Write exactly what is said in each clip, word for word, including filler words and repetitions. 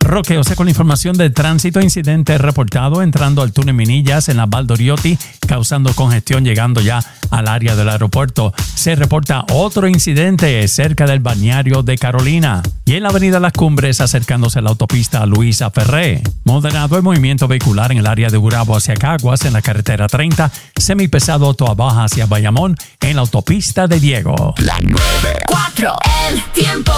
Roque José con la información de tránsito. Incidente reportado entrando al túnel Minillas en la Valdoriotti, causando congestión llegando ya al área del aeropuerto. Se reporta otro incidente cerca del balneario de Carolina y en la avenida Las Cumbres acercándose a la autopista Luisa Ferré. Moderado el movimiento vehicular en el área de Gurabo hacia Caguas en la carretera treinta, semipesado Toa Baja hacia Bayamón en la autopista de Diego. La nueve cuatro, el tiempo.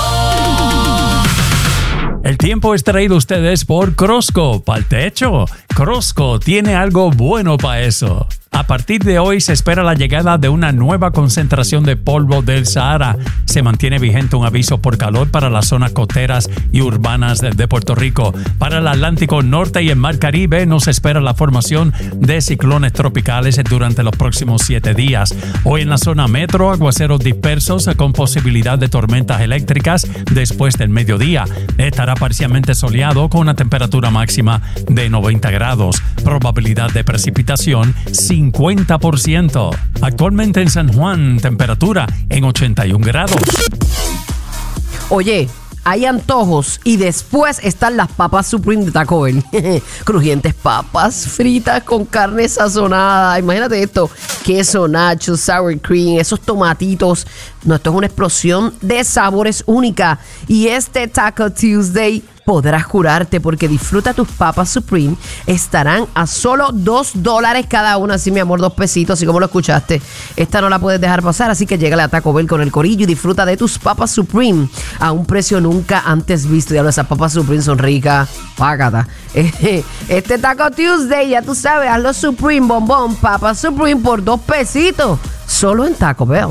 El tiempo es traído a ustedes por Crosco. Para el techo, Crosco tiene algo bueno para eso. A partir de hoy se espera la llegada de una nueva concentración de polvo del Sahara. Se mantiene vigente un aviso por calor para las zonas costeras y urbanas de Puerto Rico. Para el Atlántico Norte y el Mar Caribe nos espera la formación de ciclones tropicales durante los próximos siete días. Hoy en la zona metro, aguaceros dispersos con posibilidad de tormentas eléctricas después del mediodía. Estará parcialmente soleado con una temperatura máxima de noventa grados. Probabilidad de precipitación cincuenta por ciento. Actualmente en San Juan, temperatura en ochenta y un grados. Oye, hay antojos y después están las papas Supreme de Taco Bell. Crujientes papas fritas con carne sazonada. Imagínate esto, queso, nacho, sour cream, esos tomatitos. No, esto es una explosión de sabores única. Y este Taco Tuesday podrás curarte porque disfruta tus papas Supreme. Estarán a solo dos dólares cada una. Así, mi amor, dos pesitos, así como lo escuchaste. Esta no la puedes dejar pasar, así que llégale a Taco Bell con el corillo y disfruta de tus papas Supreme a un precio nunca antes visto. Ya lo, esas papas Supreme son ricas. Págata. Este Taco Tuesday, ya tú sabes, hazlo Supreme, bombón, papas Supreme por dos pesitos. Solo en Taco Bell.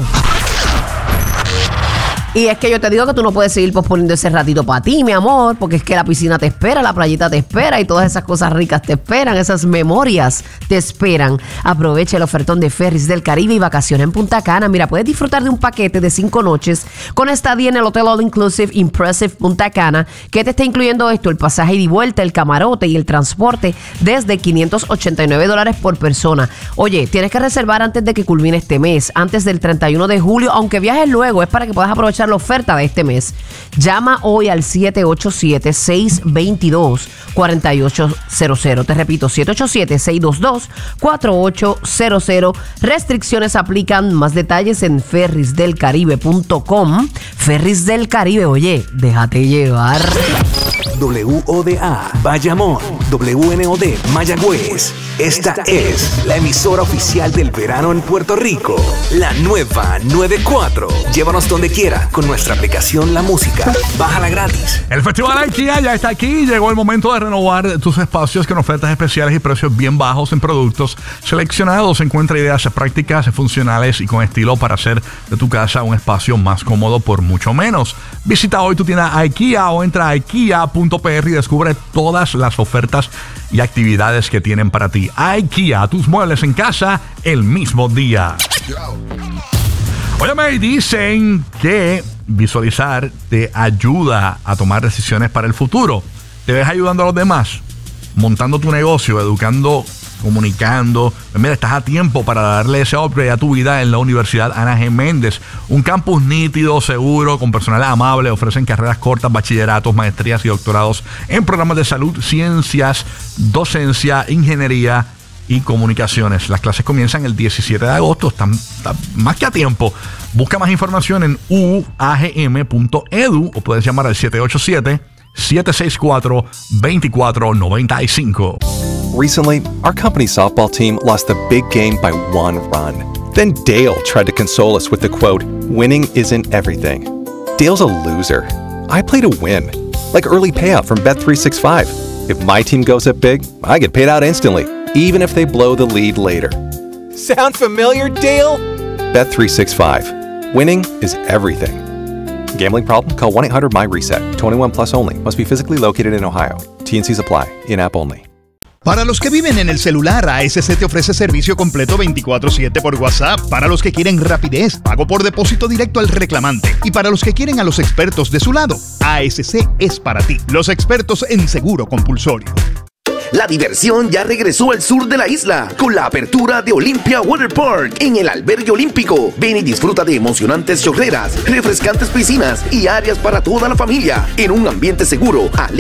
Y es que yo te digo que tú no puedes seguir posponiendo ese ratito para ti, mi amor, porque es que la piscina te espera, la playita te espera y todas esas cosas ricas te esperan, esas memorias te esperan. Aprovecha el ofertón de Ferries del Caribe y vacaciones en Punta Cana. Mira, puedes disfrutar de un paquete de cinco noches con estadía en el Hotel All Inclusive Impressive Punta Cana, que te está incluyendo esto, el pasaje ida y vuelta, el camarote y el transporte desde quinientos ochenta y nueve dólares por persona. Oye, tienes que reservar antes de que culmine este mes, antes del treinta y uno de julio, aunque viajes luego, es para que puedas aprovechar la oferta de este mes. Llama hoy al siete ocho siete, seis dos dos, cuatro ocho cero cero. Te repito, siete ocho siete, seis dos dos, cuatro ocho cero cero. Restricciones aplican. Más detalles en ferries del caribe punto com. Ferries del Caribe, oye, déjate llevar. W O D A Bayamón, W N O D Mayagüez. Esta es la emisora oficial del verano en Puerto Rico. La nueva noventa y cuatro. Llévanos donde quiera con nuestra aplicación La Música. Bájala gratis. El Festival IKEA ya está aquí. Llegó el momento de renovar tus espacios con ofertas especiales y precios bien bajos en productos seleccionados. Encuentra ideas prácticas, funcionales y con estilo para hacer de tu casa un espacio más cómodo por mucho menos. Visita hoy tu tienda IKEA o entra a ikea punto p r y descubre todas las ofertas y actividades que tienen para ti. IKEA, tus muebles en casa el mismo día. Óyeme, dicen que visualizar te ayuda a tomar decisiones para el futuro. Te ves ayudando a los demás, montando tu negocio, educando, comunicando. Mira, estás a tiempo para darle ese upgrade a tu vida en la Universidad Ana G. Méndez. Un campus nítido, seguro, con personal amable. Ofrecen carreras cortas, bachilleratos, maestrías y doctorados en programas de salud, ciencias, docencia, ingeniería y comunicaciones. Las clases comienzan el diecisiete de agosto. Están, están más que a tiempo. Busca más información en u a g m punto e d u o puedes llamar al siete ocho siete, siete seis cuatro, dos cuatro nueve cinco. Recently, our company's softball team lost the big game by one run. Then Dale tried to console us with the quote, "Winning isn't everything." Dale's a loser. I play to win. Like early payout from Bet three sixty-five. If my team goes up big, I get paid out instantly, even if they blow the lead later. Sound familiar, Dale? Bet three sixty-five. Winning is everything. Gambling problem? Call one eight hundred my reset. twenty-one plus only. Must be physically located in Ohio. T and C's apply. In-app only. Para los que viven en el celular, A S C te ofrece servicio completo veinticuatro siete por WhatsApp. Para los que quieren rapidez, pago por depósito directo al reclamante. Y para los que quieren a los expertos de su lado, A S C es para ti. Los expertos en seguro compulsorio. La diversión ya regresó al sur de la isla con la apertura de Olympia Water Park en el albergue olímpico. Ven y disfruta de emocionantes chorreras, refrescantes piscinas y áreas para toda la familia en un ambiente seguro.